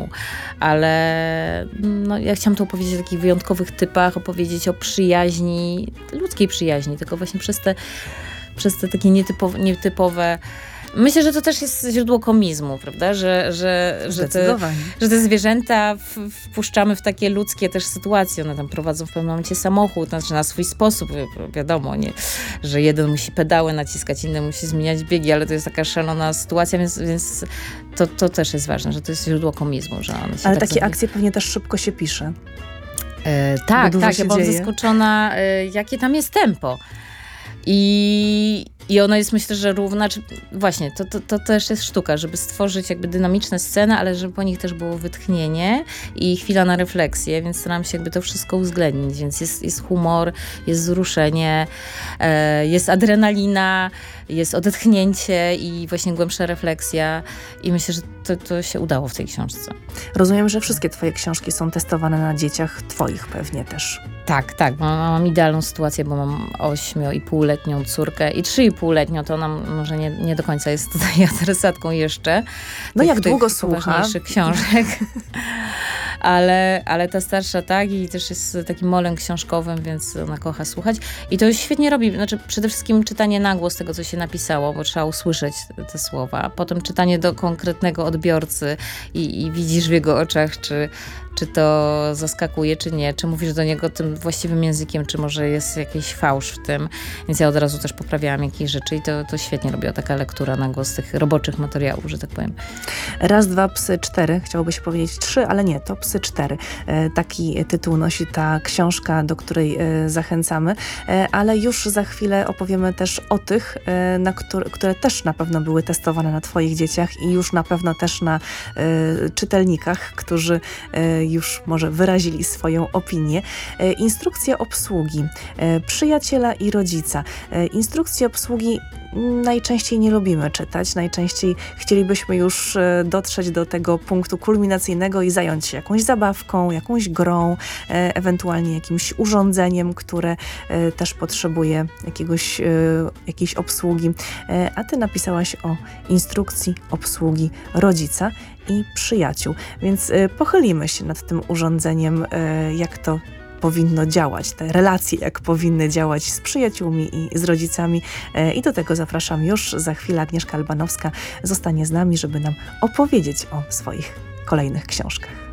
ale no, ja chciałam tu opowiedzieć o takich wyjątkowych typach, opowiedzieć o przyjaźni, ludzkiej przyjaźni, tylko właśnie przez te takie nietypowe. Myślę, że to też jest źródło komizmu, prawda? Że te zwierzęta wpuszczamy w takie ludzkie też sytuacje. One tam prowadzą w pewnym momencie samochód, znaczy na swój sposób. Wiadomo, nie, że jeden musi pedały naciskać, inny musi zmieniać biegi, ale to jest taka szalona sytuacja, więc to też jest ważne, że to jest źródło komizmu. Że one się ale takie akcje pewnie też szybko się pisze. Tak, ja byłam zaskoczona, jakie tam jest tempo. I ono jest, myślę, że właśnie, to też jest sztuka, żeby stworzyć jakby dynamiczne sceny, ale żeby po nich też było wytchnienie i chwila na refleksję, więc staram się jakby to wszystko uwzględnić, więc jest humor, jest wzruszenie, jest adrenalina, jest odetchnięcie i właśnie głębsza refleksja i myślę, że to się udało w tej książce. Rozumiem, że wszystkie twoje książki są testowane na dzieciach twoich pewnie też. Tak, mam idealną sytuację, bo mam 8,5-letnią córkę i 3,5-letnią, to ona może nie do końca jest tutaj adresatką jeszcze. No jak długo słucha? Poważniejszych książek. Ale ta starsza tak i też jest takim molem książkowym, więc ona kocha słuchać. I to świetnie robi, znaczy przede wszystkim czytanie na głos tego, co się napisało, bo trzeba usłyszeć te słowa. Potem czytanie do konkretnego odbiorcy i widzisz w jego oczach, czy to zaskakuje, czy nie, czy mówisz do niego tym właściwym językiem, czy może jest jakiś fałsz w tym. Więc ja od razu też poprawiałam jakieś rzeczy i to świetnie robiła taka lektura na głos tych roboczych materiałów, że tak powiem. Raz, dwa, psy, 4. Chciałoby się powiedzieć 3, ale nie, to psy 4. Taki tytuł nosi ta książka, do której zachęcamy, ale już za chwilę opowiemy też o tych, które też na pewno były testowane na twoich dzieciach i już na pewno też na czytelnikach, którzy już może wyrazili swoją opinię. Instrukcja obsługi, przyjaciela i rodzica. Instrukcje obsługi najczęściej nie lubimy czytać, najczęściej chcielibyśmy już dotrzeć do tego punktu kulminacyjnego i zająć się jakąś zabawką, jakąś grą, ewentualnie jakimś urządzeniem, które też potrzebuje jakiejś obsługi. A ty napisałaś o instrukcji obsługi rodzica i przyjaciół. Więc pochylimy się nad tym urządzeniem, jak to powinno działać, te relacje, jak powinny działać z przyjaciółmi i z rodzicami. I do tego zapraszam już za chwilę. Agnieszka Albanowska zostanie z nami, żeby nam opowiedzieć o swoich kolejnych książkach.